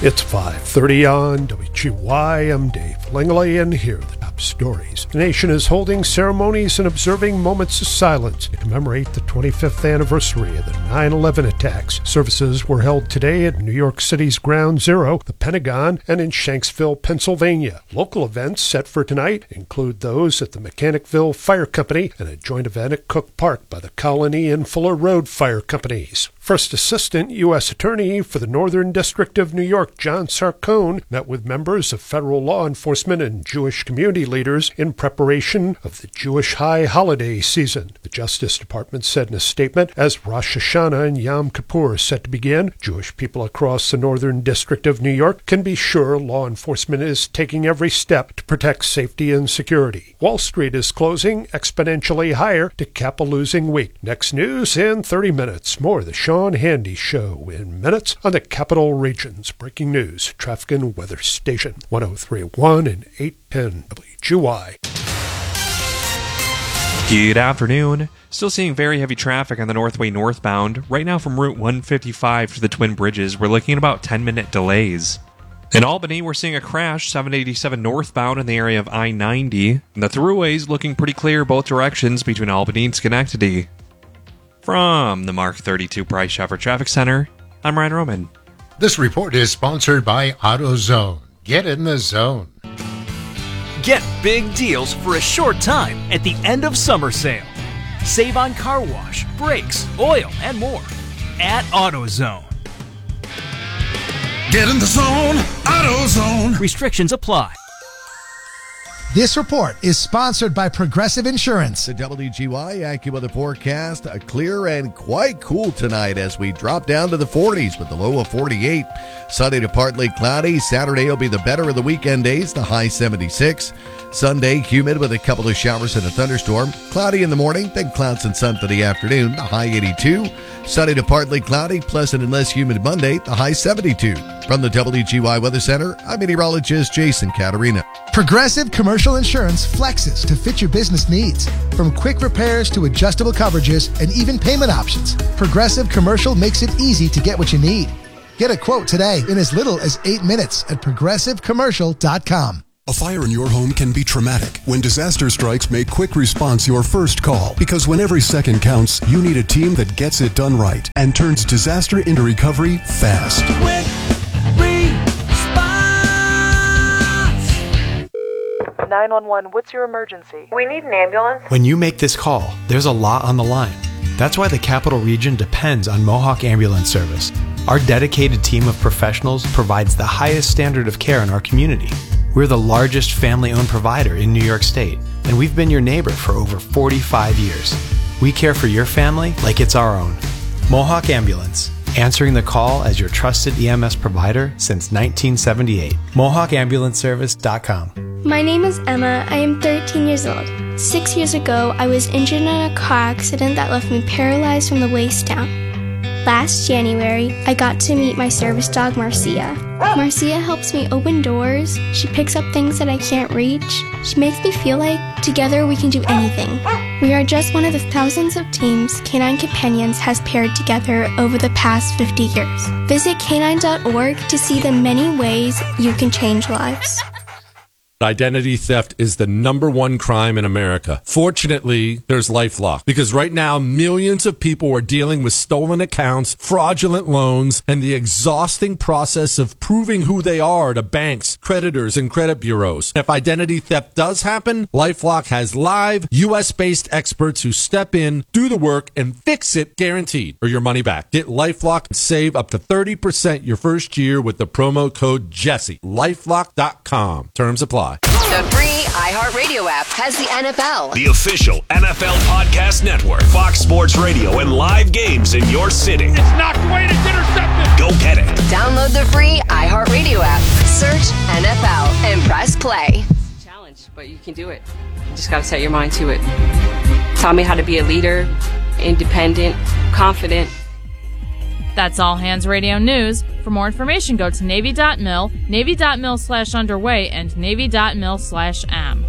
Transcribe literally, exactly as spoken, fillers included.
It's five thirty on W G Y. I'm Dave Langley, and here are the top stories. The nation is holding ceremonies and observing moments of silence to commemorate the twenty-fifth anniversary of the nine eleven attacks. Services were held today at New York City's Ground Zero, the Pentagon, and in Shanksville, Pennsylvania. Local events set for tonight include those at the Mechanicville Fire Company and a joint event at Cook Park by the Colony and Fuller Road Fire Companies. First Assistant U S Attorney for the Northern District of New York, John Sarcone, met with members of federal law enforcement and Jewish community leaders in preparation of the Jewish high holiday season. The Justice Department said in a statement, as Rosh Hashanah and Yom Kippur are set to begin, Jewish people across the Northern District of New York can be sure law enforcement is taking every step to protect safety and security. Wall Street is closing exponentially higher to cap a losing week. Next news in thirty minutes. More of the Sean Handy Show in minutes on the Capital Region's breaking news, traffic and weather station, one oh three point one and eight ten W G Y. Good afternoon. Still seeing very heavy traffic on the Northway northbound. Right now from Route one fifty-five to the Twin Bridges, we're looking at about ten minute delays. In Albany, we're seeing a crash, seven eighty-seven northbound in the area of I ninety. And the throughway's looking pretty clear both directions between Albany and Schenectady. From the Mark thirty-two Price Chopper Traffic Center, I'm Ryan Roman. This report is sponsored by AutoZone. Get in the zone. Get big deals for a short time at the end of summer sale. Save on car wash, brakes, oil, and more at AutoZone. Get in the zone, AutoZone. Restrictions apply. This report is sponsored by Progressive Insurance. The W G Y AccuWeather forecast, a clear and quite cool tonight as we drop down to the forties with the low of forty-eight. Sunday to partly cloudy. Saturday will be the better of the weekend days, the high seventy-six. Sunday, humid with a couple of showers and a thunderstorm. Cloudy in the morning, then clouds and sun for the afternoon, the high eighty-two. Sunday to partly cloudy, pleasant and less humid Monday, the high seventy-two. From the W G Y Weather Center, I'm meteorologist Jason Caterina. Progressive Commercial Insurance flexes to fit your business needs. From quick repairs to adjustable coverages and even payment options, Progressive Commercial makes it easy to get what you need. Get a quote today in as little as eight minutes at progressive commercial dot com. A fire in your home can be traumatic. When disaster strikes, make quick response your first call. Because when every second counts, you need a team that gets it done right and turns disaster into recovery fast. Quick response! nine one one, what's your emergency? We need an ambulance. When you make this call, there's a lot on the line. That's why the Capital Region depends on Mohawk Ambulance Service. Our dedicated team of professionals provides the highest standard of care in our community. We're the largest family-owned provider in New York State, and we've been your neighbor for over forty-five years. We care for your family like it's our own. Mohawk Ambulance, answering the call as your trusted E M S provider since nineteen seventy-eight. Mohawk Ambulance Service dot com. My name is Emma. I am thirteen years old. Six years ago, I was injured in a car accident that left me paralyzed from the waist down. Last January, I got to meet my service dog, Marcia. Marcia helps me open doors. She picks up things that I can't reach. She makes me feel like together we can do anything. We are just one of the thousands of teams Canine Companions has paired together over the past fifty years. Visit canine dot org to see the many ways you can change lives. Identity theft is the number one crime in America. Fortunately, there's LifeLock, because right now millions of people are dealing with stolen accounts, fraudulent loans, and the exhausting process of proving who they are to banks, creditors, and credit bureaus. If identity theft does happen, LifeLock has live U S-based experts who step in, do the work, and fix it guaranteed, or your money back. Get LifeLock and save up to thirty percent your first year with the promo code Jesse. LifeLock dot com. Terms apply. The free iHeartRadio app has the N F L, the official N F L podcast network, Fox Sports Radio, and live games in your city. It's knocked away and it's intercepted. Go get it. Download the free iHeartRadio app, search N F L, and press play. It's a challenge, but you can do it. You just got to set your mind to it. Taught me how to be a leader, independent, confident. That's All Hands Radio News. For more information, go to Navy dot mil, Navy dot mil slash underway, and Navy dot mil slash am.